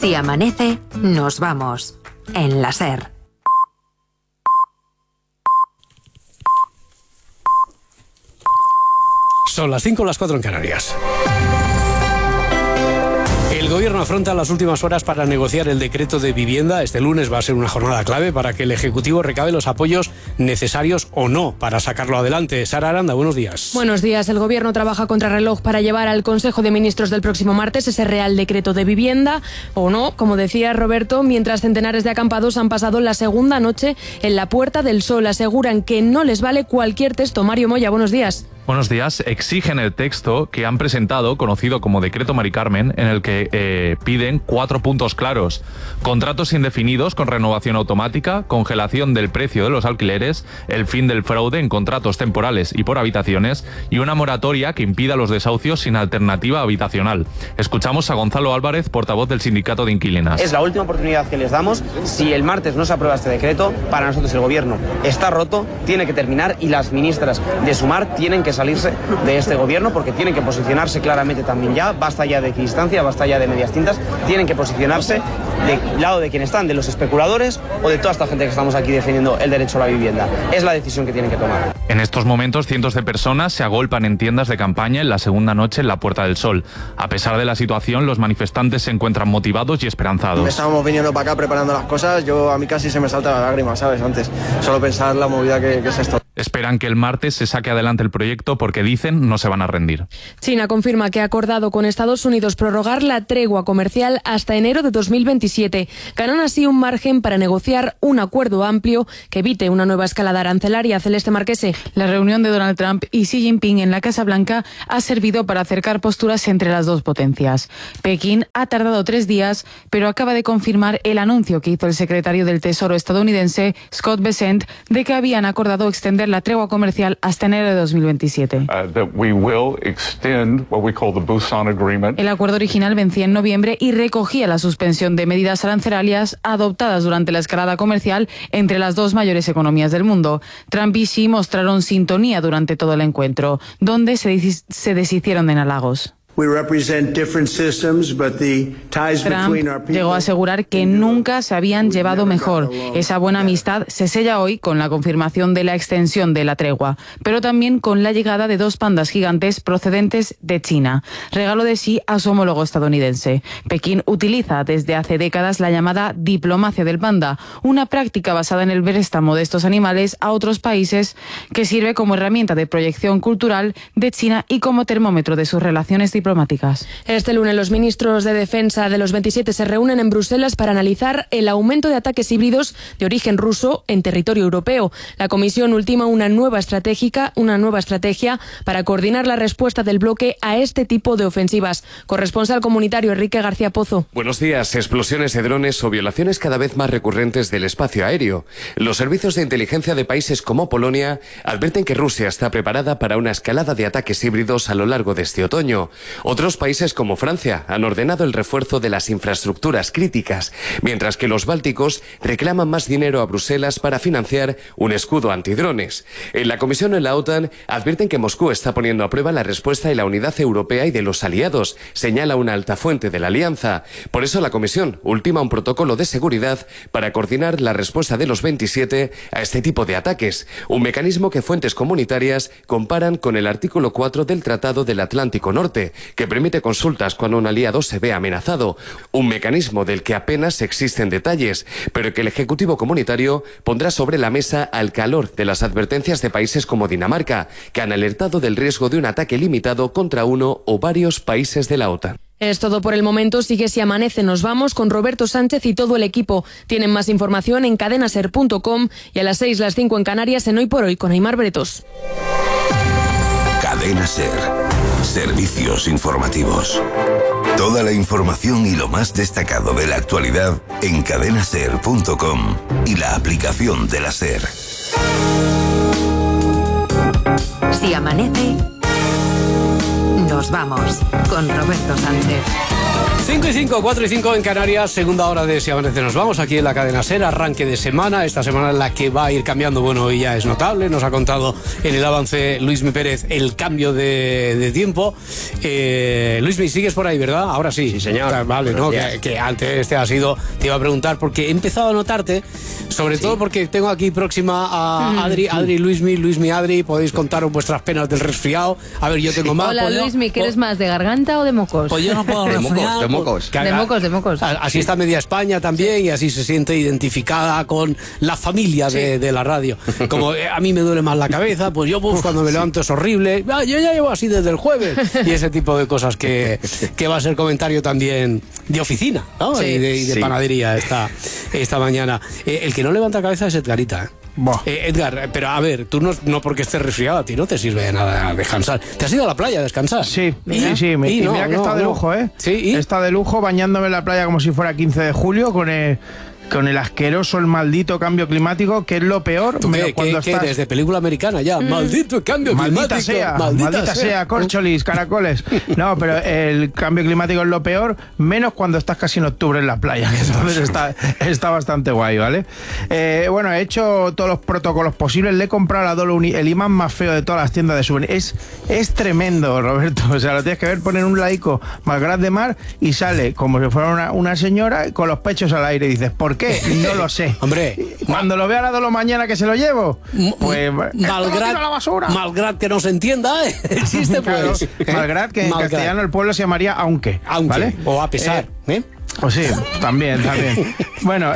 Si amanece, nos vamos. En la SER. Son las 5 o las 4 en Canarias. El Gobierno afronta las últimas horas para negociar el decreto de vivienda. Este lunes va a ser una jornada clave para que el Ejecutivo recabe los apoyos necesarios o no para sacarlo adelante. Sara Aranda, buenos días. Buenos días. El Gobierno trabaja contra reloj para llevar al Consejo de Ministros del próximo martes ese Real Decreto de vivienda o no, como decía Roberto, mientras centenares de acampados han pasado la segunda noche en la Puerta del Sol. Aseguran que no les vale cualquier texto. Mario Moya, buenos días. Buenos días. Exigen el texto que han presentado, conocido como Decreto Mari Carmen, en el que piden 4 puntos claros: contratos indefinidos con renovación automática, congelación del precio de los alquileres, el fin del fraude en contratos temporales y por habitaciones y una moratoria que impida los desahucios sin alternativa habitacional. Escuchamos a Gonzalo Álvarez, portavoz del Sindicato de Inquilinas. Es la última oportunidad que les damos. Si el martes no se aprueba este decreto, para nosotros el Gobierno está roto, tiene que terminar y las ministras de Sumar tienen que salirse de este Gobierno porque tienen que posicionarse claramente también ya. Basta ya de equidistancia, basta ya de medias tintas. Tienen que posicionarse del lado de quienes están, de los especuladores o de toda esta gente que estamos aquí defendiendo el derecho a la vivienda. Es la decisión que tienen que tomar. En estos momentos, cientos de personas se agolpan en tiendas de campaña en la segunda noche en la Puerta del Sol. A pesar de la situación, los manifestantes se encuentran motivados y esperanzados. Estábamos viniendo para acá preparando las cosas. A mí casi se me salta la lágrima, ¿sabes? Antes, solo pensar la movida que es esto. Esperan que el martes se saque adelante el proyecto porque dicen no se van a rendir. China confirma que ha acordado con Estados Unidos prorrogar la tregua comercial hasta enero de 2027. Ganan así un margen para negociar un acuerdo amplio que evite una nueva escalada arancelaria. Celeste Marquese. La reunión de Donald Trump y Xi Jinping en la Casa Blanca ha servido para acercar posturas entre las dos potencias. Pekín ha tardado 3 días, pero acaba de confirmar el anuncio que hizo el secretario del Tesoro estadounidense, Scott Bessent, de que habían acordado extender la tregua comercial hasta enero de 2027. El acuerdo original vencía en noviembre y recogía la suspensión de medidas arancelarias adoptadas durante la escalada comercial entre las dos mayores economías del mundo. Trump y Xi mostraron sintonía durante todo el encuentro, donde se deshicieron en halagos. Trump llegó a asegurar que nunca se habían llevado mejor. Esa buena amistad se sella hoy con la confirmación de la extensión de la tregua, pero también con la llegada de 2 pandas gigantes procedentes de China, regalo de Xi a su homólogo estadounidense. Pekín utiliza desde hace décadas la llamada diplomacia del panda, una práctica basada en el préstamo de estos animales a otros países que sirve como herramienta de proyección cultural de China y como termómetro de sus relaciones diplomáticas. Este lunes los ministros de Defensa de los 27 se reúnen en Bruselas para analizar el aumento de ataques híbridos de origen ruso en territorio europeo. La Comisión ultima una nueva estrategia para coordinar la respuesta del bloque a este tipo de ofensivas. Corresponsal comunitario Enrique García Pozo. Buenos días. Explosiones de drones o violaciones cada vez más recurrentes del espacio aéreo. Los servicios de inteligencia de países como Polonia advierten que Rusia está preparada para una escalada de ataques híbridos a lo largo de este otoño. Otros países como Francia han ordenado el refuerzo de las infraestructuras críticas, mientras que los bálticos reclaman más dinero a Bruselas para financiar un escudo antidrones. En la Comisión y en la OTAN advierten que Moscú está poniendo a prueba la respuesta y la unidad europea y de los aliados, señala una alta fuente de la alianza. Por eso la Comisión ultima un protocolo de seguridad para coordinar la respuesta de los 27 a este tipo de ataques, un mecanismo que fuentes comunitarias comparan con el artículo 4 del Tratado del Atlántico Norte, que permite consultas cuando un aliado se ve amenazado, un mecanismo del que apenas existen detalles, pero que el Ejecutivo comunitario pondrá sobre la mesa al calor de las advertencias de países como Dinamarca, que han alertado del riesgo de un ataque limitado contra uno o varios países de la OTAN. Es todo por el momento. Sigue Si Amanece. Nos vamos con Roberto Sánchez y todo el equipo. Tienen más información en cadenaser.com y a las 6, las 5 en Canarias en Hoy por Hoy con Aimar Bretos. Cadena Ser. Servicios informativos. Toda la información y lo más destacado de la actualidad en cadenaser.com y la aplicación de la SER. Si amanece, nos vamos con Roberto Sánchez. 4 y 5 en Canarias, segunda hora de Si Amanece Nos Vamos, aquí en la cadena SER, arranque de semana, esta semana en la que va a ir cambiando, bueno, y ya es notable, nos ha contado en el avance Luismi Pérez el cambio de tiempo. Luismi, sigues por ahí, ¿verdad? Ahora sí. Sí, señor. Vale, ¿no? Que antes te iba a preguntar, porque he empezado a notarte, sobre todo porque tengo aquí próxima a Adri, Luismi, Adri, podéis contaros vuestras penas del resfriado. A ver, yo tengo más. Hola, Luismi, ¿quieres más de garganta o de mocos? Pues yo no puedo resfriar. De mocos. De mocos. Así está media España también y así se siente identificada con la familia de la radio. Como a mí me duele más la cabeza, pues yo cuando me levanto es horrible. Yo ya llevo así desde el jueves. Y ese tipo de cosas que va a ser comentario también de oficina, ¿no? Sí. Y de panadería esta mañana. El que no levanta cabeza es Edgarita, Edgar, pero a ver, tú no porque estés resfriado, a ti no te sirve de nada descansar. ¿Te has ido a la playa a descansar? Sí. Mira que está de lujo, ¿eh? Sí, está de lujo bañándome en la playa como si fuera 15 de julio con el asqueroso, el maldito cambio climático, que es lo peor. ¿Tú qué eres? De película americana ya. Maldito cambio climático. Maldita sea, córcholis, caracoles. No, pero el cambio climático es lo peor, menos cuando estás casi en octubre en la playa, que entonces está bastante guay, ¿vale? Bueno, he hecho todos los protocolos posibles. Le he comprado a la Dolo el imán más feo de todas las tiendas de souvenirs. Es tremendo, Roberto. O sea, lo tienes que ver, poner un laico Malgrat de Mar y sale como si fuera una señora con los pechos al aire y dices, ¿por qué? No lo sé. Hombre, cuando lo vea a la Dolo mañana que se lo llevo, pues Malgrat que no se entienda, existe, pues. Claro, Malgrat, que en castellano el pueblo se llamaría aunque, ¿vale? O a pesar, Pues sí, también. Bueno,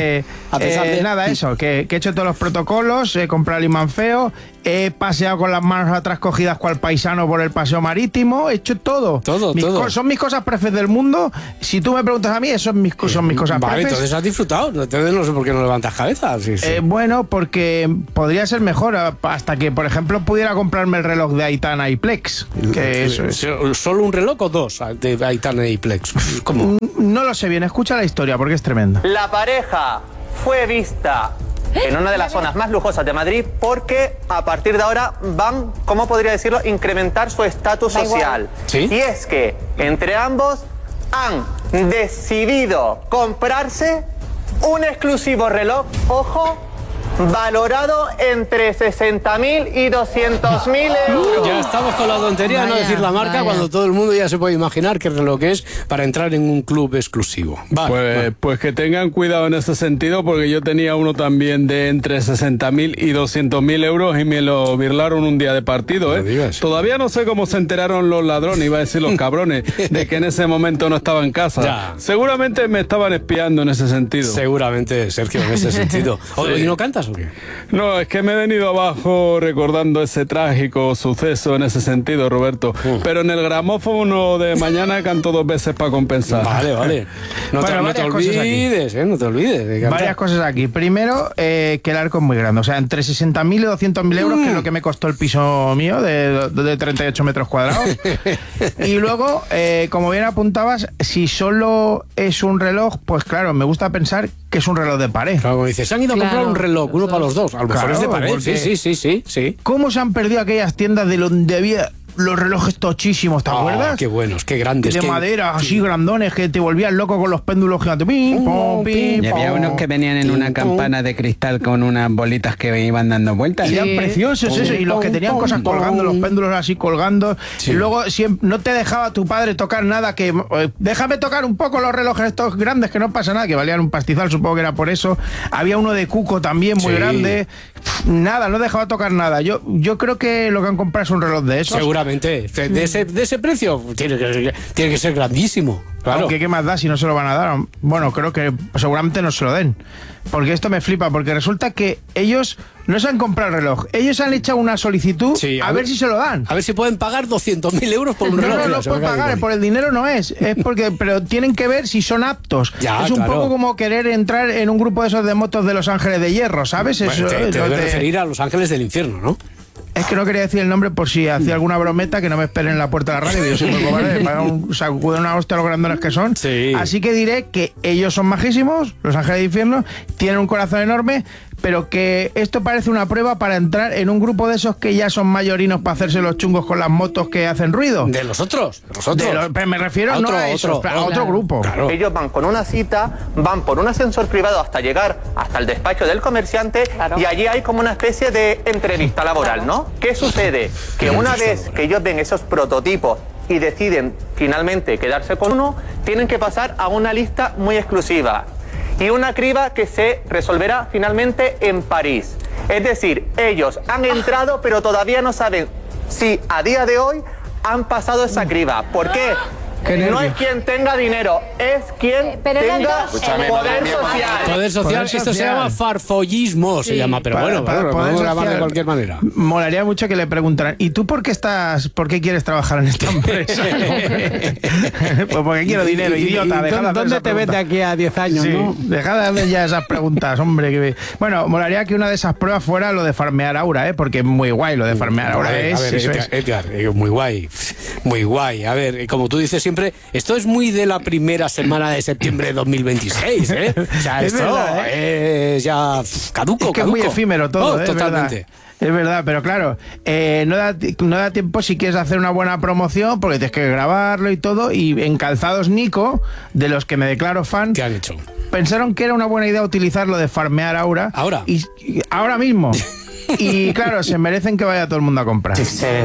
nada, eso, que he hecho todos los protocolos, he comprado el imán feo, he paseado con las manos atrás cogidas cual paisano por el paseo marítimo, he hecho todo. Son mis cosas prefes del mundo. Si tú me preguntas a mí, son mis cosas prefes. Vale, entonces has disfrutado. Entonces no sé por qué no levantas cabeza. Sí. Bueno, porque podría ser mejor hasta que, por ejemplo, pudiera comprarme el reloj de Aitana y Plex. Que eso es. ¿Solo un reloj o dos de Aitana y Plex? ¿Cómo? No lo sé bien, escucha la historia porque es tremenda. La pareja fue vista en una de las zonas más lujosas de Madrid porque a partir de ahora van, ¿cómo podría decirlo?, incrementar su estatus social. ¿Sí? Y es que entre ambos han decidido comprarse un exclusivo reloj, ojo, valorado entre 60.000 y 200.000 euros. Ya estamos con la tontería de no decir la marca cuando todo el mundo ya se puede imaginar qué reloj es para entrar en un club exclusivo. Vale. Pues que tengan cuidado en ese sentido, porque yo tenía uno también de entre 60.000 y 200.000 euros y me lo birlaron un día de partido, ¿eh? Todavía no sé cómo se enteraron los ladrones, iba a decir los cabrones, de que en ese momento no estaba en casa. Ya. Seguramente me estaban espiando en ese sentido. Seguramente, Sergio, en ese sentido. ¿Y no cantas o qué? No, es que me he venido abajo recordando ese trágico suceso en ese sentido, Roberto. Pero en el gramófono de mañana canto 2 veces para compensar. Vale. No te olvides, no te olvides de cantar. Varias cosas aquí. Primero, que el arco es muy grande. O sea, entre 60.000 y 200.000 euros, que es lo que me costó el piso mío de 38 metros cuadrados. Y luego, como bien apuntabas, si solo es un reloj, pues claro, me gusta pensar que es un reloj de pared. Claro, como dices, se han ido a comprar un reloj, uno para los dos. A lo mejor es de pared. Sí. ¿Cómo se han perdido aquellas tiendas de donde había los relojes tochísimos, ¿te acuerdas? Qué buenos, qué grandes. De madera, así grandones, que te volvían loco con los péndulos gigantes. Y había unos que venían en una campana de cristal con unas bolitas que iban dando vueltas. Eran preciosos eso, y los que tenían cosas colgando, los péndulos así colgando. Y luego no te dejaba tu padre tocar nada, que déjame tocar un poco los relojes estos grandes, que no pasa nada, que valían un pastizal, supongo que era por eso. Había uno de cuco también muy grande. Nada, no dejaba tocar nada. Yo creo que lo que han comprado es un reloj de esos. Seguramente. De ese precio tiene que ser grandísimo. Claro. Aunque qué más da si no se lo van a dar. Bueno, creo que seguramente no se lo den. Porque esto me flipa, porque resulta que ellos no se han comprado el reloj. Ellos han hecho una solicitud a ver si se lo dan. A ver si pueden pagar 200.000 euros por un reloj. No pueden pagar, por el dinero no es. Es porque, pero tienen que ver si son aptos. Es un poco como querer entrar en un grupo de esos de motos de Los Ángeles de Hierro, ¿sabes? Bueno, te debe referir a Los Ángeles del Infierno, ¿no? Es que no quería decir el nombre por si hacía alguna brometa, que no me esperen en la puerta de la radio, que yo soy muy cobarde, me sacuden una hostia los grandones que son. Sí. Así que diré que ellos son majísimos, Los Ángeles del Infierno, tienen un corazón enorme, pero que esto parece una prueba para entrar en un grupo de esos que ya son mayorinos para hacerse los chungos con las motos que hacen ruido. De los otros. Pero me refiero a otro grupo. Claro. Ellos van con una cita, van por un ascensor privado hasta llegar hasta el despacho del comerciante, y allí hay como una especie de entrevista laboral, ¿no? ¿Qué sucede? Que una vez que ellos ven esos prototipos y deciden finalmente quedarse con uno, tienen que pasar a una lista muy exclusiva y una criba que se resolverá finalmente en París. Es decir, ellos han entrado pero todavía no saben si a día de hoy han pasado esa criba. ¿Por qué? No es quien tenga dinero, es quien tenga poder social. Poder social, esto se llama farfollismo, se llama, pero bueno, podemos grabar de cualquier manera. Molaría mucho que le preguntaran, ¿y tú por qué quieres trabajar en esta empresa? Pues porque quiero dinero, idiota. ¿Dónde te ves de aquí a 10 años? Sí, ¿no? Deja de hacer ya esas preguntas, hombre. Bueno, molaría que una de esas pruebas fuera lo de farmear aura, porque es muy guay lo de farmear aura. Edgar, muy guay, muy guay. A ver, como tú dices siempre, esto es muy de la primera semana de septiembre de 2026, ¿eh? O sea, es esto verdad, es ya caduco. Es muy efímero todo, totalmente. Es verdad, pero claro, no da tiempo si quieres hacer una buena promoción, porque tienes que grabarlo y todo, y en Calzados Nico, de los que me declaro fan, ¿qué han hecho? Pensaron que era una buena idea utilizar lo de farmear aura. ¿Ahora? Y ahora mismo. Y claro, se merecen que vaya todo el mundo a comprar.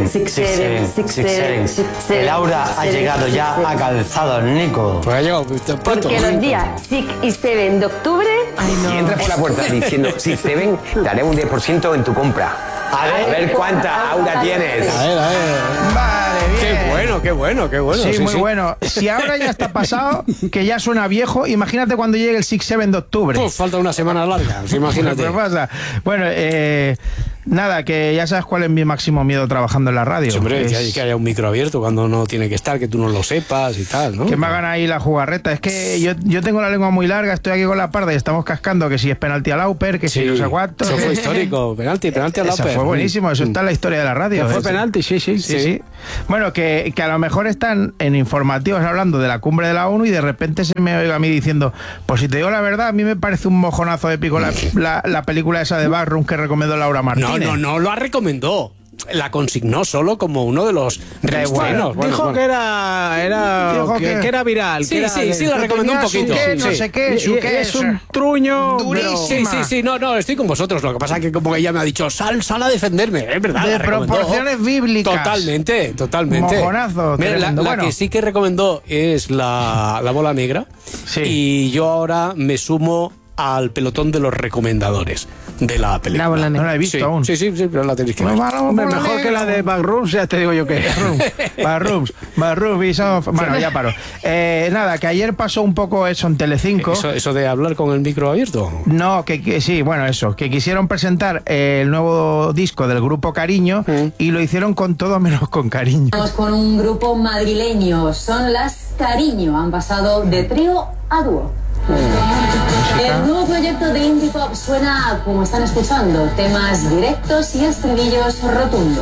6-7. El aura ha llegado ya a Calzados Nico. Pues ha llegado porque los días 6 y 7 de octubre... Si entras por la puerta diciendo 6-7, te daré un 10% en tu compra. A ver cuánta aura tienes. A ver. Vale, bien. Qué bueno. Sí, muy bueno. Si ahora ya está pasado, que ya suena viejo, imagínate cuando llegue el 6-7 de octubre. Pues falta una semana larga, imagínate. ¿Qué pasa? Bueno, nada, que ya sabes cuál es mi máximo miedo trabajando en la radio. Sí, hombre, que haya un micro abierto cuando no tiene que estar, que tú no lo sepas y tal, ¿no? Que me hagan ahí la jugarreta. Es que yo tengo la lengua muy larga, estoy aquí con la parda y estamos cascando que si es penalti a Lauper, que si no sé cuánto. Eso fue histórico, penalti a Lauper. Eso fue buenísimo, eso está en la historia de la radio. Fue penalti, sí. Bueno, que a lo mejor están en informativos hablando de la cumbre de la ONU y de repente se me oiga a mí diciendo, pues si te digo la verdad, a mí me parece un mojonazo épico la película esa de Backroom que recomendó Laura Martínez. No lo recomendó. La consignó solo como uno de los reestrenos. Dijo que era viral. Sí, la recomendó un poquito. No sé qué, es un truño durísimo. Sí, no, estoy con vosotros. Lo que pasa es que como ella me ha dicho, sal a defenderme. Es verdad. De proporciones bíblicas. Totalmente. Mojonazo. Mira, la que sí que recomendó es la bola negra. Sí. Y yo ahora me sumo al pelotón de los recomendadores de la película. No la he visto aún. Sí, pero la tenéis que ver. Mejor que la de Backrooms, ya te digo yo que Backrooms, bueno, ya paro. Nada, que ayer pasó un poco eso en Telecinco. Eso de hablar con el micro abierto. No, que sí, bueno, eso, que quisieron presentar el nuevo disco del grupo Cariño y lo hicieron con todo menos con cariño. Estamos con un grupo madrileño, son las Cariño, han pasado de trío a dúo. El nuevo proyecto de indie pop suena como están escuchando, temas directos y estribillos rotundos.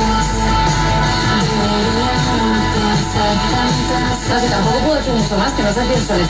No sé, tampoco puedo decir mucho más, que no sé quién son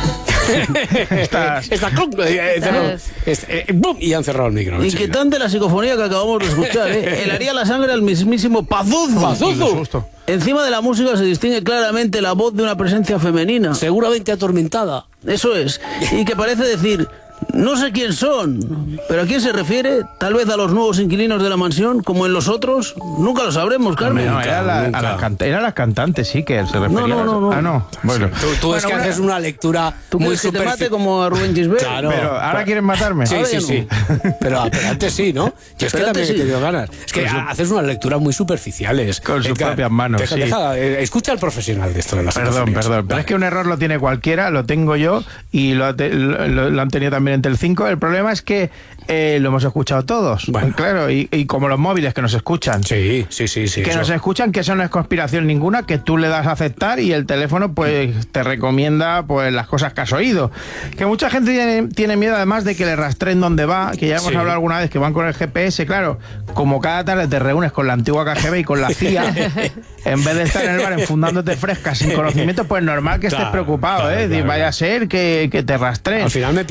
y han cerrado el micro. Inquietante la psicofonía que acabamos de escuchar, helaría la sangre al mismísimo Pazuzu. Encima de la música se distingue claramente la voz de una presencia femenina. Seguramente atormentada. Eso es. Y que parece decir, no sé quién son, pero ¿a quién se refiere? Tal vez a los nuevos inquilinos de la mansión, como en los otros. Nunca lo sabremos, Carmen. No, era la cantante, sí, que se refería. No. Ah, no. Bueno, tú es que haces una lectura muy superficial. ¿Te mate como a Rubén Gisbert? Claro. Pero ahora quieren matarme. Sí. Pero antes sí, ¿no? Yo es que también he tenido ganas. Es que haces unas lecturas muy superficiales. Con sus propias manos, escucha al profesional de esto de las Perdón. Pero es que un error lo tiene cualquiera, lo tengo yo y lo han tenido también en Telecinco. El problema es que lo hemos escuchado todos. Bueno. Claro, y como los móviles que nos escuchan. Sí. Que nos escuchan, que eso no es conspiración ninguna, que tú le das a aceptar y el teléfono pues te recomienda pues las cosas que has oído. Que mucha gente tiene miedo además de que le rastreen dónde va, que ya hemos hablado alguna vez que van con el GPS, claro, como cada tarde te reúnes con la antigua KGB y con la CIA, en vez de estar en el bar enfundándote frescas sin conocimiento, pues normal que estés preocupado, Vaya a ser que te rastreen. Al final me pillan.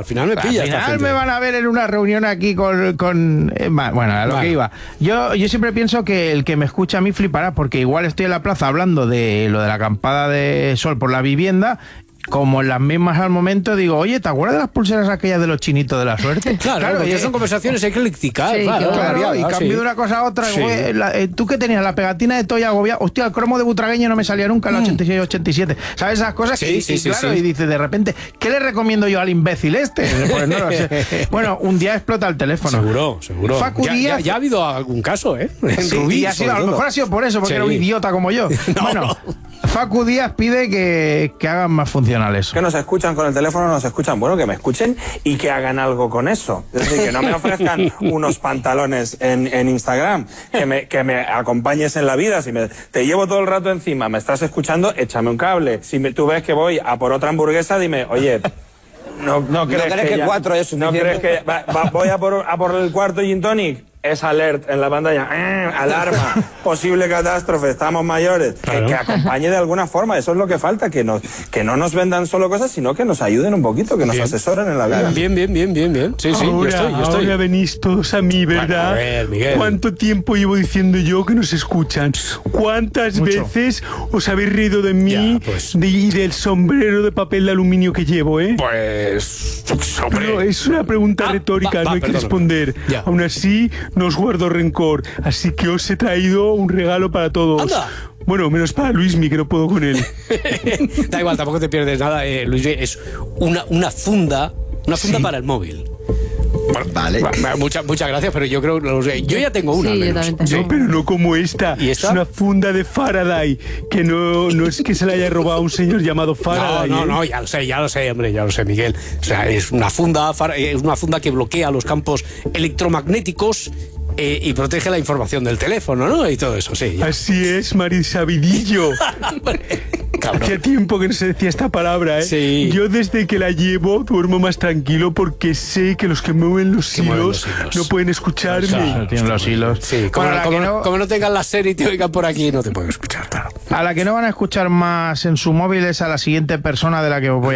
final me pilla. Al final me van a ver en una reunión aquí con bueno, a lo que iba. Yo siempre pienso que el que me escucha a mí flipará, porque igual estoy en la plaza hablando de lo de la acampada de sol por la vivienda, como en las mismas al momento digo, oye, ¿te acuerdas de las pulseras aquellas de los chinitos de la suerte? Claro, ya son conversaciones eclécticas. Sí, claro, y cambio de una cosa a otra. Sí. Tú que tenías la pegatina de Toya Agobia, hostia, el cromo de Butragueño no me salía nunca en el 86-87. ¿Sabes esas cosas? Y dices de repente, ¿qué le recomiendo yo al imbécil este? Pues no lo sé. Bueno, un día explota el teléfono. Seguro. Facu Díaz, ya ha habido algún caso, ¿eh? Sí, Rubí, a lo mejor ha sido por eso, porque era un idiota como yo. Bueno, Facu Díaz pide que hagan más funcionales. Que nos escuchan con el teléfono, nos escuchan. Bueno, que me escuchen y que hagan algo con eso. Es decir, que no me ofrezcan unos pantalones en Instagram, que me acompañes en la vida. Si te llevo todo el rato encima, me estás escuchando, échame un cable. Si tú ves que voy a por otra hamburguesa, dime, oye... ¿No crees que 4 es suficiente? ¿No crees que voy a por el cuarto gin tonic? Es alert en la pantalla, alarma, posible catástrofe, estamos mayores. Claro. Que acompañe de alguna forma, eso es lo que falta, que no nos vendan solo cosas, sino que nos ayuden un poquito, que nos asesoren en la vida. Bien. Sí, ahora, yo estoy. Ahora venís todos a mí, ¿verdad? Bueno, a ver, Miguel. ¿Cuánto tiempo llevo diciendo yo que nos escuchan? ¿Cuántas veces os habéis reído de mí y del sombrero de papel de aluminio que llevo, Pues, hombre. No, es una pregunta retórica, no hay que responder. Aún así, no os guardo rencor, así que os he traído un regalo para todos. ¡Anda! Bueno, menos para Luismi, que no puedo con él. Da igual, tampoco te pierdes nada, Luismi. Es una funda para el móvil. Bueno, vale. Muchas gracias, pero yo creo que yo ya tengo una. Yo también. No, pero no como esta. ¿Y esta? Es una funda de Faraday, que no es que se la haya robado un señor llamado Faraday. No, ya lo sé, hombre, ya lo sé, Miguel. O sea, es una funda que bloquea los campos electromagnéticos y protege la información del teléfono, ¿no? Y todo eso, sí. Ya. Así es, Marisabidillo. Hacía tiempo que no se decía esta palabra, ¿eh? Sí. Yo desde que la llevo duermo más tranquilo porque sé que los que mueven los hilos no pueden escucharme. Claro, tienen los hilos. Sí, como no tengan la serie y te oigan por aquí, no te pueden escuchar, claro. A la que no van a escuchar más en su móvil es a la siguiente persona de la que os voy